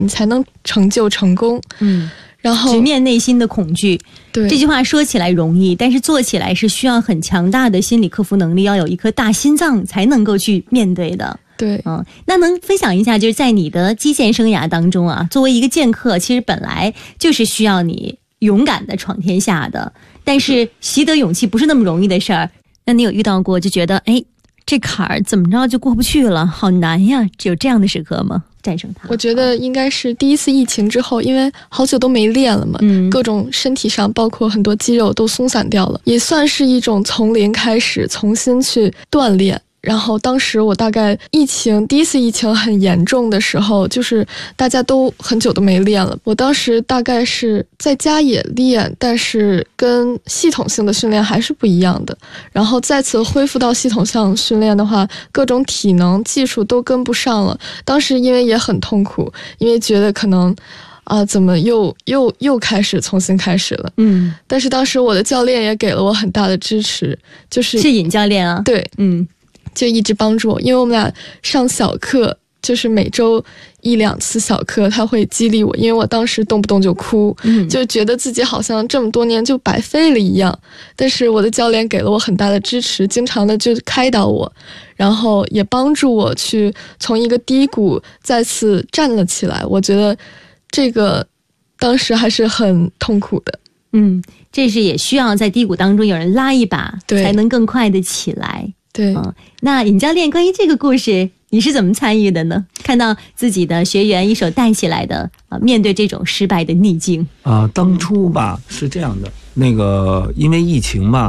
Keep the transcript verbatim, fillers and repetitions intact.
你才能成就成功。 嗯， 然后直面内心的恐惧。 对， 这句话说起来容易，但是做起来是需要很强大的心理克服能力，要有一颗大心脏才能够去面对的。 对， 嗯，那能分享一下，就是在你的击剑生涯当中啊，作为一个剑客，其实本来就是需要你勇敢的闯天下的，但是习得勇气不是那么容易的事儿。那你有遇到过就觉得，哎，这坎儿怎么着就过不去了，好难呀，只有这样的时刻吗？战胜它？ 我觉得应该是第一次疫情之后，因为好久都没练了嘛， 嗯， 各种身体上包括很多肌肉都松散掉了，也算是一种从零开始重新去锻炼。然后当时我大概疫情第一次疫情很严重的时候，就是大家都很久都没练了，我当时大概是在家也练，但是跟系统性的训练还是不一样的。然后再次恢复到系统性训练的话，各种体能技术都跟不上了。当时因为也很痛苦，因为觉得可能啊，怎么又又又开始重新开始了？嗯，但是当时我的教练也给了我很大的支持，就是是尹教练啊， 对，嗯。就一直帮助我，因为我们俩上小课，就是每周一两次小课，他会激励我，因为我当时动不动就哭，嗯，就觉得自己好像这么多年就白费了一样。但是我的教练给了我很大的支持，经常的就开导我，然后也帮助我去从一个低谷再次站了起来。我觉得这个当时还是很痛苦的。 嗯，这是也需要在低谷当中有人拉一把，才能更快的起来。 对、 嗯，那尹教练关于这个故事你是怎么参与的呢？看到自己的学员一手带起来的啊，面对这种失败的逆境啊、呃，当初吧是这样的，那个因为疫情嘛，